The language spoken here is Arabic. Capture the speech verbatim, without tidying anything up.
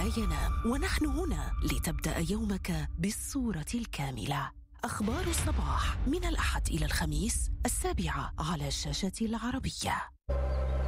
ينام، ونحن هنا لتبدأ يومك بالصورة الكاملة. أخبار الصباح من الأحد إلى الخميس السابعة على شاشة العربية.